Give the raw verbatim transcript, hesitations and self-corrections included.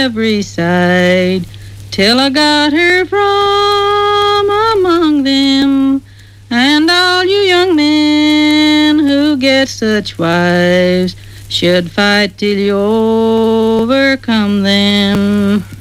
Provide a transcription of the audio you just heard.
every side, till I got her from among them. And all you young men who get such wives should fight till you overcome them.